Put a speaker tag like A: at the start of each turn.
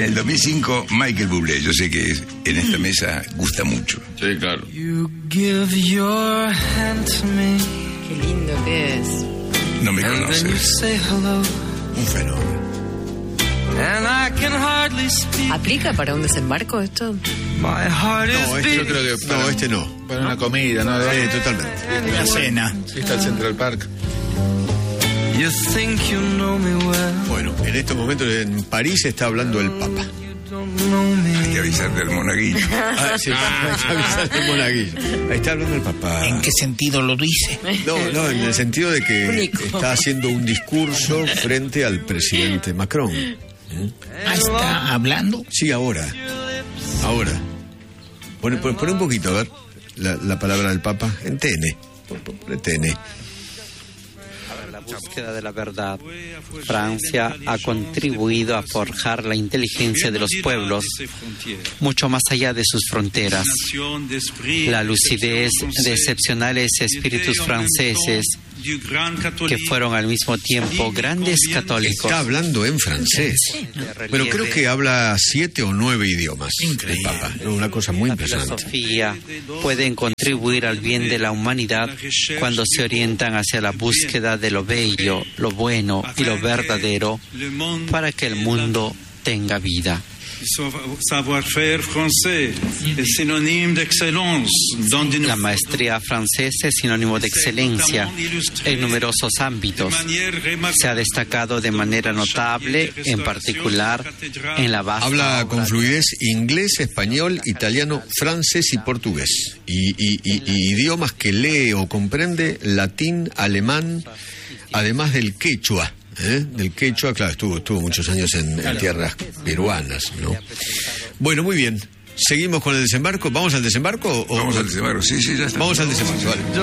A: el 2005, Michael Bublé. Yo sé que en esta mesa gusta mucho.
B: Sí, claro.
C: You give your hand to me.
D: Qué lindo que es.
A: No me
C: And then you
A: conoces.
C: say hello.
E: Un fenómeno.
C: And I can hardly speak.
D: ¿Aplica para un desembarco esto?
C: My heart
E: No,
C: is
E: este
B: Yo
C: beating.
B: creo que
E: No, este no.
B: para una comida, ¿no?
E: Sí, totalmente.
F: Una cena.
B: Sí, está el Central Park.
C: You think you know me well.
E: Bueno, en estos momentos en París está hablando el Papa.
C: You don't know
A: Hay que
C: me.
A: avisarte al monaguillo.
E: Ah, sí, está avisando el monaguillo. Ahí está hablando el Papa.
F: ¿En qué sentido lo dice?
E: No, en el sentido de que
D: Único.
E: está haciendo un discurso frente al presidente Macron.
F: Ah, ¿está hablando?
E: Sí, ahora. Pone un poquito, a ver, la palabra del Papa en TN. Pone TN.
G: La búsqueda de la verdad. Francia ha contribuido a forjar la inteligencia de los pueblos, mucho más allá de sus fronteras. La lucidez de excepcionales espíritus franceses que fueron al mismo tiempo grandes católicos.
E: Está hablando en francés. Pero creo que habla 7 o 9 idiomas.
F: Increíble.
E: El Papa. No, una cosa muy
G: La
E: impresionante.
G: filosofía pueden contribuir al bien de la humanidad cuando se orientan hacia la búsqueda de lo bello, lo bueno y lo verdadero para que el mundo tenga vida.
H: Savoir-faire français es sinónimo de excelencia.
G: La maestría francesa es sinónimo de excelencia en numerosos ámbitos. Se ha destacado de manera notable, en particular, en la vasta
E: Habla
G: obra
E: con fluidez inglés, español, italiano, francés y portugués. Y idiomas que lee o comprende latín, alemán, además del quechua. Del quechua, claro, estuvo muchos años en tierras peruanas, ¿no? Bueno, muy bien. ¿Seguimos con el desembarco? ¿Vamos al desembarco?
A: Vamos al desembarco. Sí, ya está.
E: Vamos al desembarco, vale.